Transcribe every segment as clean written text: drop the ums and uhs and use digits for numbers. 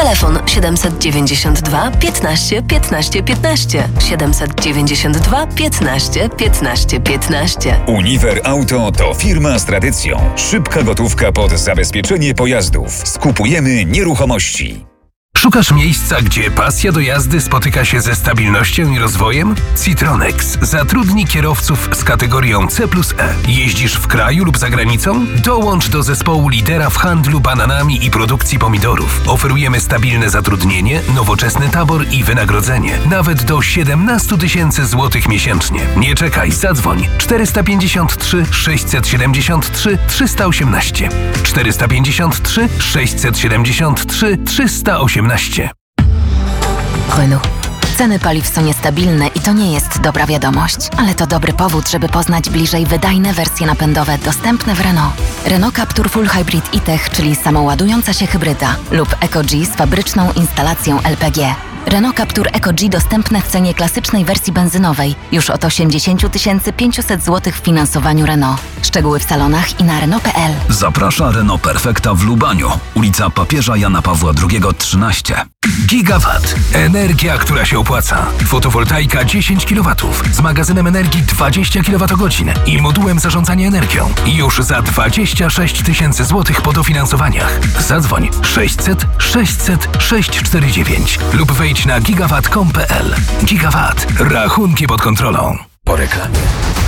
Telefon 792 15 15 15. 792 15 15 15. Uniwer Auto to firma z tradycją. Szybka gotówka pod zabezpieczenie pojazdów. Skupujemy nieruchomości. Szukasz miejsca, gdzie pasja do jazdy spotyka się ze stabilnością i rozwojem? Citronex zatrudni kierowców z kategorią C+E. Jeździsz w kraju lub za granicą? Dołącz do zespołu lidera w handlu bananami i produkcji pomidorów. Oferujemy stabilne zatrudnienie, nowoczesny tabor i wynagrodzenie. Nawet do 17 000 złotych miesięcznie. Nie czekaj, zadzwoń. 453 673 318. 453 673 318. Renault. Ceny paliw są niestabilne i to nie jest dobra wiadomość, ale to dobry powód, żeby poznać bliżej wydajne wersje napędowe dostępne w Renault. Renault Captur Full Hybrid e-Tech, czyli samoładująca się hybryda, lub EcoG z fabryczną instalacją LPG. Renault Captur EcoG dostępne w cenie klasycznej wersji benzynowej już od 80 500 zł w finansowaniu Renault. Szczegóły w salonach i na Renault.pl. Zaprasza Renault Perfecta w Lubaniu, ulica Papieża Jana Pawła II 13. Gigawatt. Energia, która się opłaca. Fotowoltaika 10 kW z magazynem energii 20 kWh i modułem zarządzania energią. Już za 26 000 zł po dofinansowaniach. Zadzwoń 600 600 649 lub wejdź na gigawatt.com.pl. Gigawatt. Rachunki pod kontrolą. Po reklamie.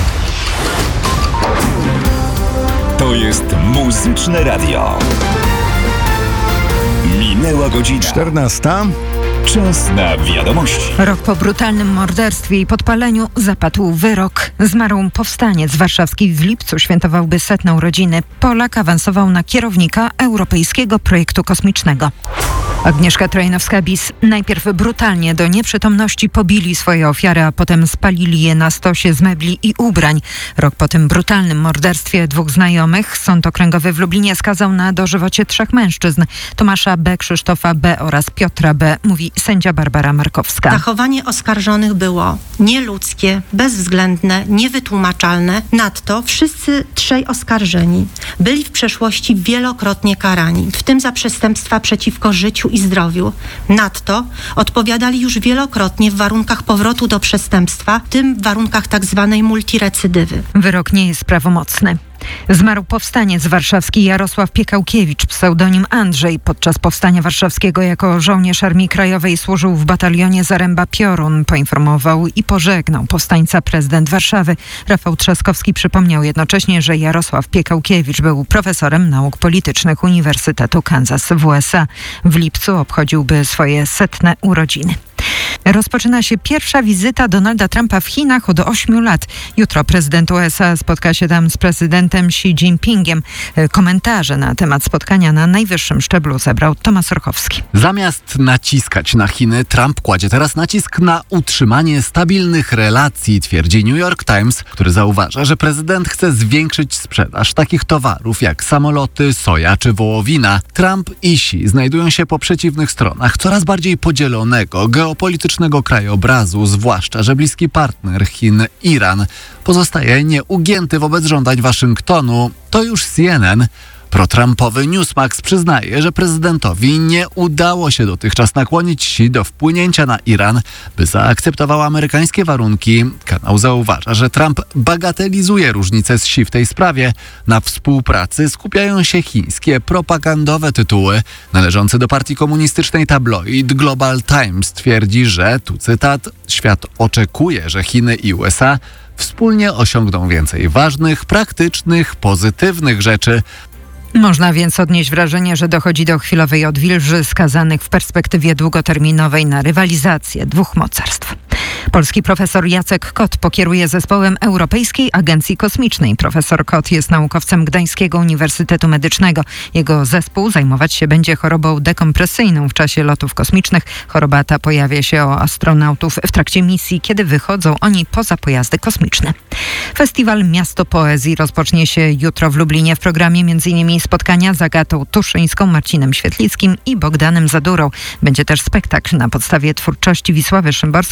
To jest Muzyczne Radio. Minęła godzina 14. Czas na wiadomości. Rok po brutalnym morderstwie i podpaleniu zapadł wyrok. Zmarł powstaniec warszawski, w lipcu świętowałby 100. urodziny. Polak awansował na kierownika Europejskiego Projektu Kosmicznego. Agnieszka Trojanowska-Bis. Najpierw brutalnie do nieprzytomności pobili swoje ofiary, a potem spalili je na stosie z mebli i ubrań. Rok po tym brutalnym morderstwie dwóch znajomych Sąd Okręgowy w Lublinie skazał na dożywocie 3 mężczyzn. Tomasza B., Krzysztofa B. oraz Piotra B., mówi sędzia Barbara Markowska. Zachowanie oskarżonych było nieludzkie, bezwzględne, niewytłumaczalne. Nadto wszyscy 3 oskarżeni byli w przeszłości wielokrotnie karani, w tym za przestępstwa przeciwko życiu i zdrowiu. Nadto odpowiadali już wielokrotnie w warunkach powrotu do przestępstwa, w tym w warunkach tzw. multirecydywy. Wyrok nie jest prawomocny. Zmarł powstaniec warszawski Jarosław Piekałkiewicz, pseudonim Andrzej. Podczas powstania warszawskiego jako żołnierz Armii Krajowej służył w batalionie Zaręba Piorun. Poinformował i pożegnał powstańca prezydent Warszawy. Rafał Trzaskowski przypomniał jednocześnie, że Jarosław Piekałkiewicz był profesorem nauk politycznych Uniwersytetu Kansas w USA. W lipcu obchodziłby swoje 100. urodziny. Rozpoczyna się pierwsza wizyta Donalda Trumpa w Chinach od 8 lat. Jutro prezydent USA spotka się tam z prezydentem Xi Jinpingiem. Komentarze na temat spotkania na najwyższym szczeblu zebrał Tomasz Orchowski. Zamiast naciskać na Chiny, Trump kładzie teraz nacisk na utrzymanie stabilnych relacji, twierdzi New York Times, który zauważa, że prezydent chce zwiększyć sprzedaż takich towarów jak samoloty, soja czy wołowina. Trump i Xi znajdują się po przeciwnych stronach coraz bardziej podzielonego geopolitycznego krajobrazu, zwłaszcza że bliski partner Chin, Iran, pozostaje nieugięty wobec żądań Waszyngtonu. To już CNN. Pro-Trumpowy Newsmax przyznaje, że prezydentowi nie udało się dotychczas nakłonić Xi do wpłynięcia na Iran, by zaakceptował amerykańskie warunki. Kanał zauważa, że Trump bagatelizuje różnice z Xi w tej sprawie. Na współpracy skupiają się chińskie propagandowe tytuły. Należący do partii komunistycznej tabloid Global Times twierdzi, że, tu cytat, świat oczekuje, że Chiny i USA wspólnie osiągną więcej ważnych, praktycznych, pozytywnych rzeczy. Można więc odnieść wrażenie, że dochodzi do chwilowej odwilży skazanych w perspektywie długoterminowej na rywalizację dwóch mocarstw. Polski profesor Jacek Kot pokieruje zespołem Europejskiej Agencji Kosmicznej. Profesor Kot jest naukowcem Gdańskiego Uniwersytetu Medycznego. Jego zespół zajmować się będzie chorobą dekompresyjną w czasie lotów kosmicznych. Choroba ta pojawia się u astronautów w trakcie misji, kiedy wychodzą oni poza pojazdy kosmiczne. Festiwal Miasto Poezji rozpocznie się jutro w Lublinie. W programie m.in. spotkania z Agatą Tuszyńską, Marcinem Świetlickim i Bogdanem Zadurą. Będzie też spektakl na podstawie twórczości Wisławy Szymborskiej i Zbigniewa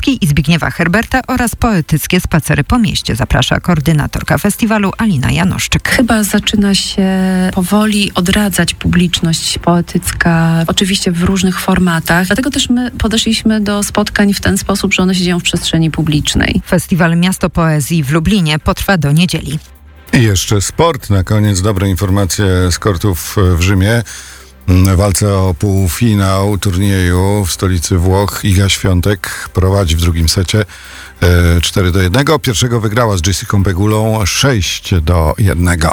Zbigniewa Herberta oraz poetyckie spacery po mieście. Zaprasza koordynatorka festiwalu Alina Janoszczyk. Chyba zaczyna się powoli odradzać publiczność poetycka, oczywiście w różnych formatach. Dlatego też my podeszliśmy do spotkań w ten sposób, że one się dzieją w przestrzeni publicznej. Festiwal Miasto Poezji w Lublinie potrwa do niedzieli. I jeszcze sport. Na koniec dobre informacje z kortów w Rzymie. W walce o półfinał turnieju w stolicy Włoch Iga Świątek prowadzi w drugim secie 4-1. Pierwszego wygrała z Jessicą Pegulą 6-1.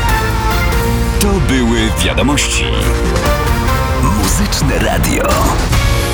To były wiadomości. Muzyczne radio.